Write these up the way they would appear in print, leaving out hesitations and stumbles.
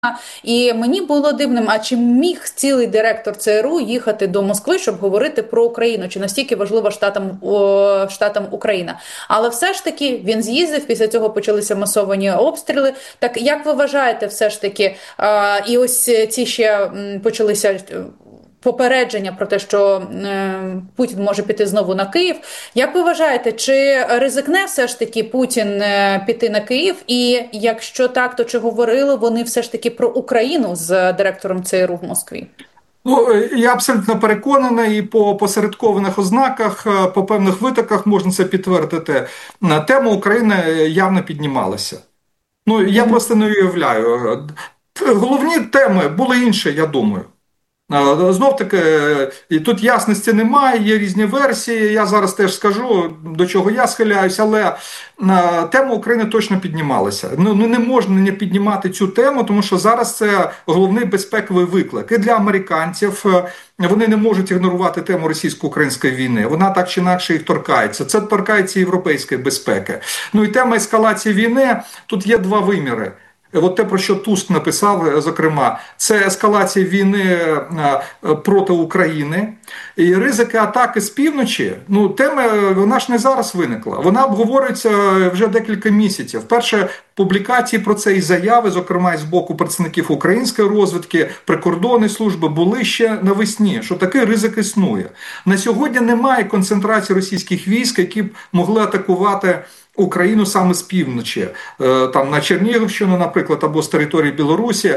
І мені було дивним, а чи міг цілий директор ЦРУ їхати до Москви, щоб говорити про Україну, чи настільки важлива штатам Україна. Але все ж таки він з'їздив, після цього почалися масовані обстріли. Так як ви вважаєте, все ж таки, і ось ці ще почалися попередження про те, що Путін може піти знову на Київ. Як ви вважаєте, чи ризикне все ж таки Путін піти на Київ? І якщо так, то чи говорили вони все ж таки про Україну з директором ЦРУ в Москві? Ну, я абсолютно переконаний, і по посередкованих ознаках, по певних витоках можна це підтвердити. Тема України явно піднімалася. Ну, я просто не уявляю. Головні теми були інші, я думаю. Знов-таки, тут ясності немає, є різні версії, я зараз теж скажу, до чого я схиляюся, але тема України точно піднімалася. Ну, не можна не піднімати цю тему, тому що зараз це головний безпековий виклик. І для американців вони не можуть ігнорувати тему російсько-української війни. Вона так чи інакше їх торкається. Це торкається європейської безпеки. Ну і тема ескалації війни, тут є два виміри. От те, про що Туск написав, зокрема, це ескалація війни проти України і ризики атаки з півночі. Ну, тема, вона ж не зараз виникла. Вона обговорюється вже декілька місяців. Перше, публікації про це і заяви, зокрема, і з боку представників української розвідки, прикордонної служби, були ще навесні, що такий ризик існує. На сьогодні немає концентрації російських військ, які б могли атакувати Україну саме з півночі, там на Чернігівщину, наприклад, або з території Білорусі.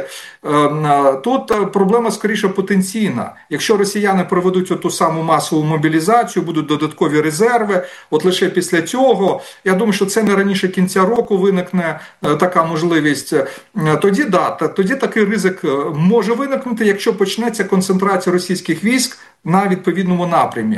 Тут проблема скоріше потенційна. Якщо росіяни проведуть оту саму масову мобілізацію, будуть додаткові резерви, от лише після цього, я думаю, що це не раніше кінця року виникне така можливість, тоді такий ризик може виникнути, якщо почнеться концентрація російських військ на відповідному напрямі.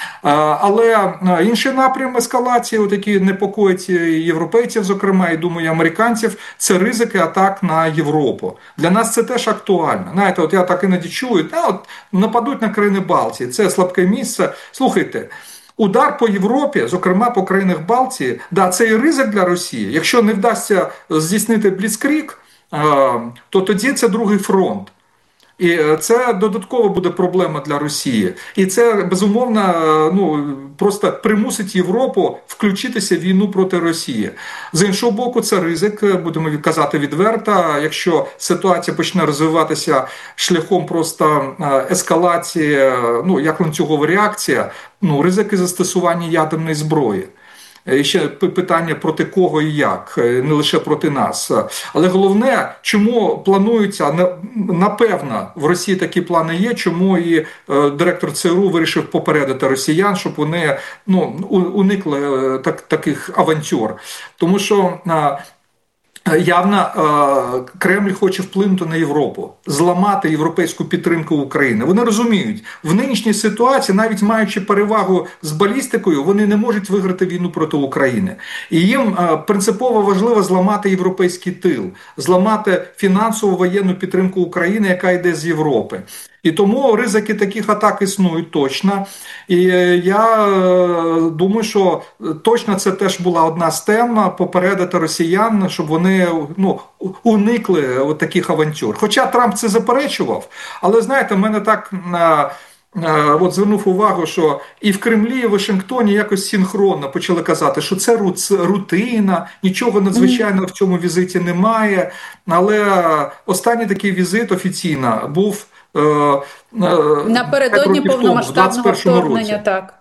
Але інший напрям ескалації, які непокоїть європейців, зокрема, і, думаю, американців, це ризики атак на Європу. Для нас це теж актуально. Знаєте, от я так іноді чую, нападуть на країни Балтії, це слабке місце. Слухайте, удар по Європі, зокрема по країнах Балтії, це і ризик для Росії. Якщо не вдасться здійснити бліцкриг, то тоді це другий фронт. І це додатково буде проблема для Росії. І це, безумовно, просто примусить Європу включитися в війну проти Росії. З іншого боку, це ризик, будемо казати відверто, якщо ситуація почне розвиватися шляхом просто ескалації, як ланцюгова реакція, ризики застосування ядерної зброї. І ще питання проти кого і як, не лише проти нас. Але головне, чому плануються, напевно, в Росії такі плани є, чому і директор ЦРУ вирішив попередити росіян, щоб вони уникли таких авантюр. Тому що явно Кремль хоче вплинути на Європу, зламати європейську підтримку України. Вони розуміють, в нинішній ситуації, навіть маючи перевагу з балістикою, вони не можуть виграти війну проти України. І їм принципово важливо зламати європейський тил, зламати фінансову воєнну підтримку України, яка йде з Європи. І тому ризики таких атак існують точно. І я думаю, що точно це теж була одна з тем – попередити росіян, щоб вони уникли от таких авантюр. Хоча Трамп це заперечував, але, знаєте, в мене так звернув увагу, що і в Кремлі, і в Вашингтоні якось синхронно почали казати, що це рутина, нічого надзвичайного в цьому візиті немає. Але останній такий візит офіційно був напередодні повномасштабного вторгнення, так.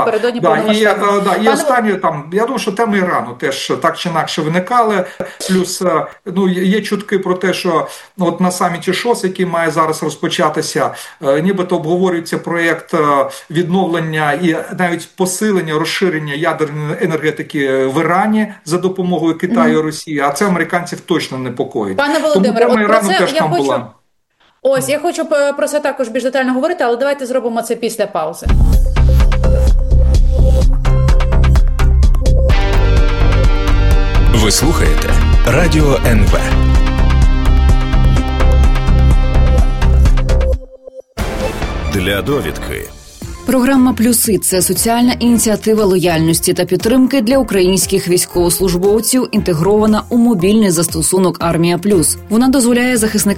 І останнє, я думаю, що теми Ірану теж так чи інакше виникали. Плюс є чутки про те, що от на саміті ШОС, який має зараз розпочатися, нібито обговорюється проєкт відновлення і навіть посилення, розширення ядерної енергетики в Ірані за допомогою Китаю і Росії, а це американців точно непокоїть. Пане Володимире, от про це я хочу... я хочу про це також більш детально говорити, але давайте зробимо це після паузи. Ви слухаєте Радіо НВ. Для довідки. Програма «Плюси» – це соціальна ініціатива лояльності та підтримки для українських військовослужбовців, інтегрована у мобільний застосунок «Армія Плюс». Вона дозволяє захисникам